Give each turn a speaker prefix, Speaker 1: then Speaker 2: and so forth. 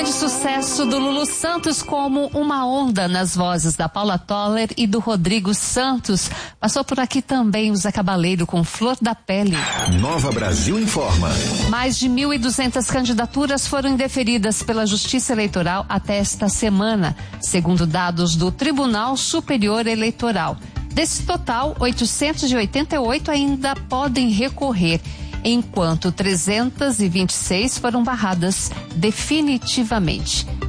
Speaker 1: grande sucesso do Lulu Santos como Uma Onda nas vozes da Paula Toller e do Rodrigo Santos. Passou por aqui também o Zé Cabaleiro com Flor da Pele.
Speaker 2: Nova Brasil informa.
Speaker 1: Mais de 1.200 candidaturas foram indeferidas pela Justiça Eleitoral até esta semana, segundo dados do Tribunal Superior Eleitoral. Desse total, 888 ainda podem recorrer, enquanto 326 foram barradas definitivamente.